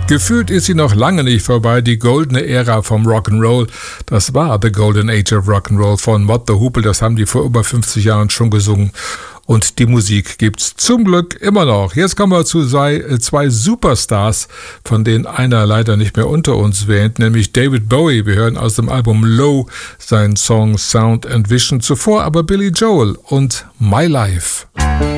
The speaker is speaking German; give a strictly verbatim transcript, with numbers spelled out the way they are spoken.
Gefühlt ist sie noch lange nicht vorbei, die goldene Ära vom Rock'n'Roll. Das war The Golden Age of Rock'n'Roll von Mott the Hoople, das haben die vor über fünfzig Jahren schon gesungen. Und die Musik gibt's zum Glück immer noch. Jetzt kommen wir zu zwei, zwei Superstars, von denen einer leider nicht mehr unter uns wähnt, nämlich David Bowie. Wir hören aus dem Album Low seinen Song Sound and Vision. Zuvor aber Billy Joel und My Life.